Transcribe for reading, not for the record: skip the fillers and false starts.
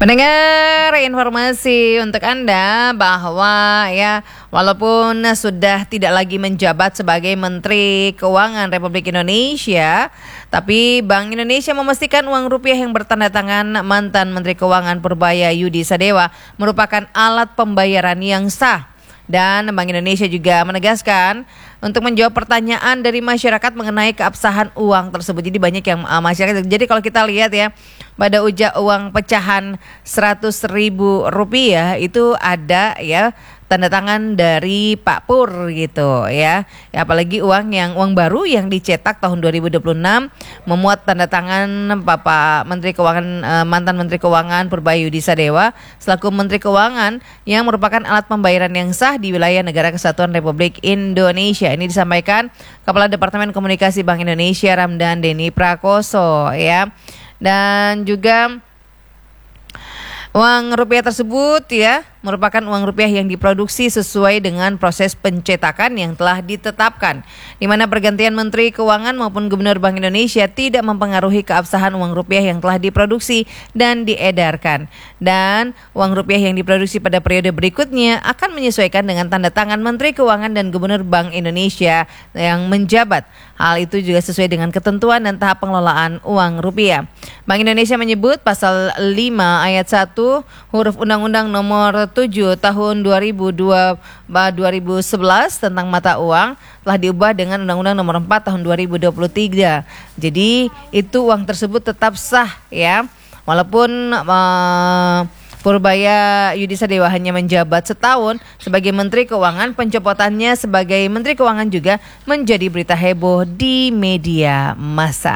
Pendengar, informasi untuk Anda bahwa walaupun sudah tidak lagi menjabat sebagai Menteri Keuangan Republik Indonesia, tapi Bank Indonesia memastikan uang rupiah yang bertanda tangan mantan Menteri Keuangan Purbaya Yudi Sadewa merupakan alat pembayaran yang sah. Dan Bank Indonesia juga menegaskan untuk menjawab pertanyaan dari masyarakat mengenai keabsahan uang tersebut. Jadi banyak yang masyarakat. Jadi kalau kita lihat pada uang pecahan Rp100.000 itu ada tanda tangan dari Pak Pur gitu ya. Apalagi uang baru yang dicetak tahun 2026 memuat tanda tangan Bapak Menteri Keuangan mantan Menteri Keuangan Purbaya Yudi Sadewa selaku Menteri Keuangan yang merupakan alat pembayaran yang sah di wilayah Negara Kesatuan Republik Indonesia. Ini disampaikan Kepala Departemen Komunikasi Bank Indonesia Ramdan Denny Prakoso Dan juga uang rupiah tersebut merupakan uang rupiah yang diproduksi sesuai dengan proses pencetakan yang telah ditetapkan, di mana pergantian Menteri Keuangan maupun Gubernur Bank Indonesia tidak mempengaruhi keabsahan uang rupiah yang telah diproduksi dan diedarkan. Dan uang rupiah yang diproduksi pada periode berikutnya akan menyesuaikan dengan tanda tangan Menteri Keuangan dan Gubernur Bank Indonesia yang menjabat. Hal itu juga sesuai dengan ketentuan dan tahap pengelolaan uang rupiah. Bank Indonesia menyebut pasal 5 ayat 1 huruf Undang-Undang Nomor 7 Tahun 2011 tentang mata uang telah diubah dengan Undang-Undang Nomor 4 Tahun 2023. Jadi itu uang tersebut tetap sah walaupun Purbaya Yudi Sadewa hanya menjabat setahun sebagai Menteri Keuangan. Pencopotannya sebagai Menteri Keuangan juga menjadi berita heboh di media massa.